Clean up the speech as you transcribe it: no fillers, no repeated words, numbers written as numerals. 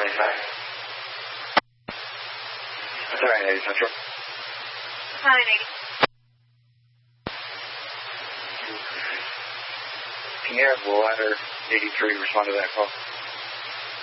Sorry, 80 Central. Hi, 80. Can you have Ladder 83 respond to that call?